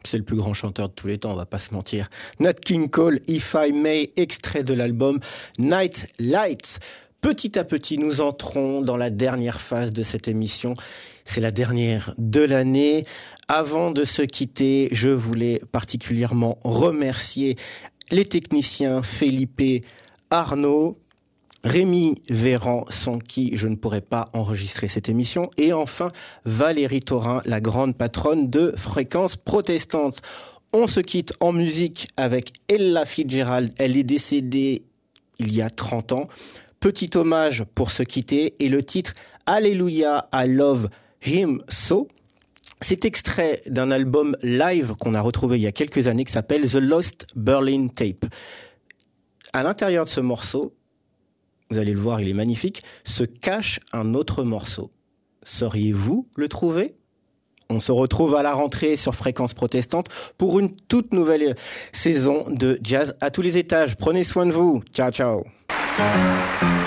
C'est le plus grand chanteur de tous les temps, on va pas se mentir. Nat King Cole, If I May, extrait de l'album Night Lights. Petit à petit, nous entrons dans la dernière phase de cette émission. C'est la dernière de l'année. Avant de se quitter, je voulais particulièrement remercier les techniciens Felipe, Arnaud, Rémi Véran, sans qui je ne pourrais pas enregistrer cette émission. Et enfin, Valérie Thorin, la grande patronne de Fréquence Protestante. On se quitte en musique avec Ella Fitzgerald. Elle est décédée il y a 30 ans. Petit hommage pour se quitter. Et le titre Alléluia, I Love Him So. C'est extrait d'un album live qu'on a retrouvé il y a quelques années qui s'appelle The Lost Berlin Tape. À l'intérieur de ce morceau, vous allez le voir, il est magnifique, se cache un autre morceau. Sauriez-vous le trouver ? On se retrouve à la rentrée sur Fréquence Protestante pour une toute nouvelle saison de jazz à tous les étages. Prenez soin de vous. Ciao, ciao.